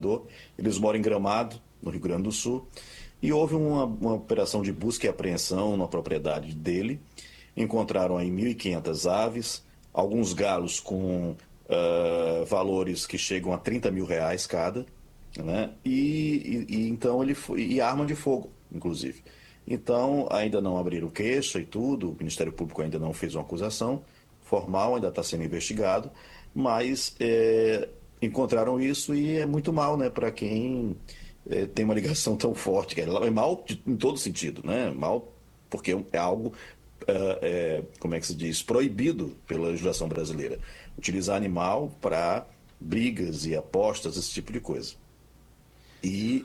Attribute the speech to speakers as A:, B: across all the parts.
A: Eles moram em Gramado, no Rio Grande do Sul, e houve uma operação de busca e apreensão na propriedade dele. Encontraram aí 1.500 aves, alguns galos com valores que chegam a R$ 30.000 cada, né? Então ele foi, e arma de fogo, inclusive. Então ainda não abriram queixa e tudo, o Ministério Público ainda não fez uma acusação formal, ainda está sendo investigado, mas encontraram isso e é muito mal, né, para quem tem uma ligação tão forte, que é mal em todo sentido, né? Mal porque é algo, como é que se diz, proibido pela legislação brasileira. Utilizar animal para brigas e apostas, esse tipo de coisa. E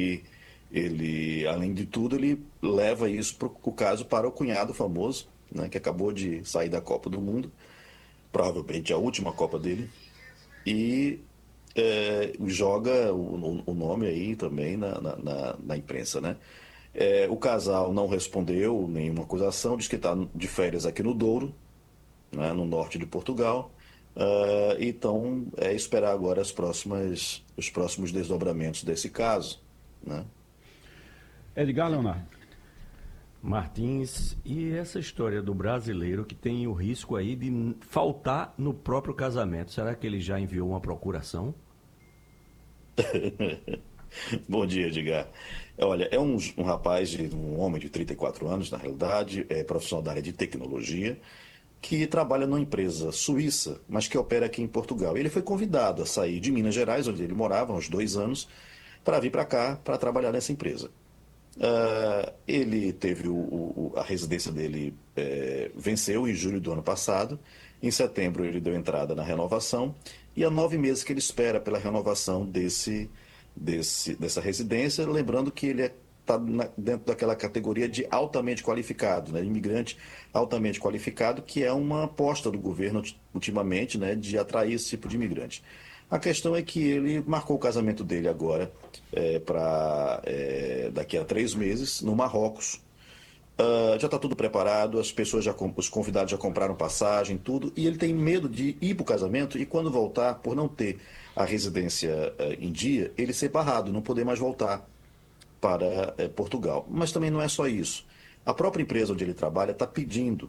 A: além de tudo, ele leva isso para o caso para o cunhado famoso, né, que acabou de sair da Copa do Mundo, provavelmente a última Copa dele, e joga o nome aí também na imprensa, né? O casal não respondeu nenhuma acusação, diz que está de férias aqui no Douro, né, no norte de Portugal. Então, é esperar agora os próximos desdobramentos desse caso, né?
B: Edgar Leonardo.
C: Martins, e essa história do brasileiro que tem o risco aí de faltar no próprio casamento, será que ele já enviou uma procuração?
A: Bom dia, Edgar. Olha, é um rapaz, um homem de 34 anos, na realidade, é profissional da área de tecnologia, que trabalha numa empresa suíça, mas que opera aqui em Portugal. Ele foi convidado a sair de Minas Gerais, onde ele morava há uns 2 anos, para vir para cá, para trabalhar nessa empresa. Ele teve a residência dele venceu em julho do ano passado. Em setembro ele deu entrada na renovação e há 9 meses que ele espera pela renovação dessa residência. Lembrando que ele está dentro daquela categoria de altamente qualificado, né? Imigrante altamente qualificado, que é uma aposta do governo ultimamente, né, de atrair esse tipo de imigrante. A questão é que ele marcou o casamento dele agora para daqui a 3 meses no Marrocos. Já está tudo preparado, as pessoas os convidados já compraram passagem, tudo, e ele tem medo de ir para o casamento e quando voltar, por não ter a residência em dia, ele ser barrado, não poder mais voltar para Portugal. Mas também não é só isso. A própria empresa onde ele trabalha está pedindo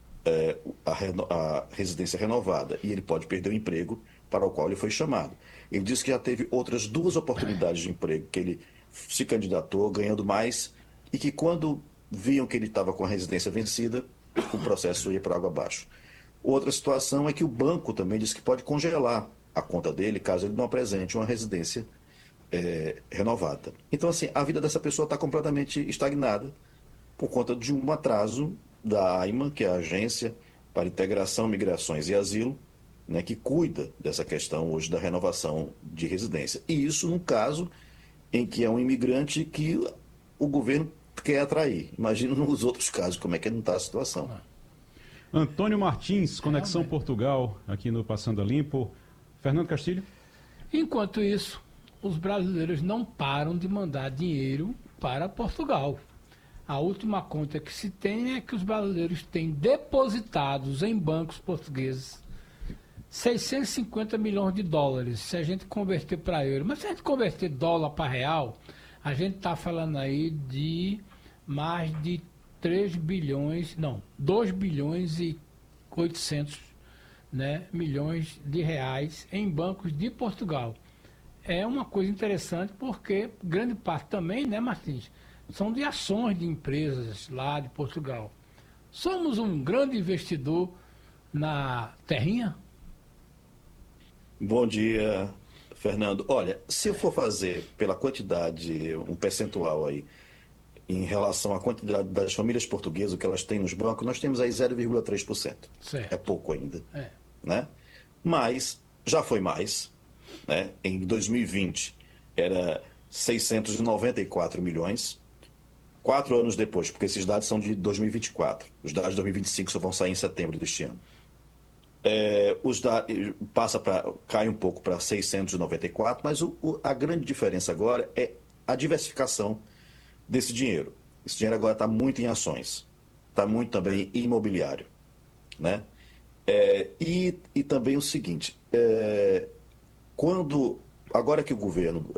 A: a residência renovada e ele pode perder o emprego para o qual ele foi chamado. Ele disse que já teve outras 2 oportunidades de emprego que ele se candidatou ganhando mais e que quando viam que ele estava com a residência vencida, o processo ia para água abaixo. Outra situação é que o banco também disse que pode congelar a conta dele caso ele não apresente uma residência renovada. Então, assim, a vida dessa pessoa está completamente estagnada por conta de um atraso da AIMA, que é a Agência para Integração, Migrações e Asilo, né, que cuida dessa questão hoje da renovação de residência. E isso num caso em que é um imigrante que o governo quer atrair. Imagina nos outros casos como é que não está a situação.
B: Antônio Martins, Conexão Portugal, aqui no Passando a Limpo. Fernando Castilho.
D: Enquanto isso, os brasileiros não param de mandar dinheiro para Portugal. A última conta que se tem é que os brasileiros têm depositados em bancos portugueses 650 milhões de dólares, se a gente converter para euro. Mas se a gente converter dólar para real, a gente está falando aí de mais de 3 bilhões, não, 2 bilhões e 800, né, milhões de reais em bancos de Portugal. É uma coisa interessante porque grande parte também, né, Martins, são de ações de empresas lá de Portugal. Somos um grande investidor na terrinha?
A: Bom dia, Fernando. Olha, se eu for fazer pela quantidade, um percentual aí, em relação à quantidade das famílias portuguesas, o que elas têm nos bancos, nós temos aí 0,3%.
D: Certo.
A: É pouco ainda,
D: É.
A: né? Mas já foi mais, né? Em 2020 era 694 milhões. 4 anos depois, porque esses dados são de 2024. Os dados de 2025 só vão sair em setembro deste ano. Cai um pouco para 694, mas a grande diferença agora é a diversificação desse dinheiro. Esse dinheiro agora está muito em ações, está muito também em imobiliário, né? E também o seguinte, agora que o governo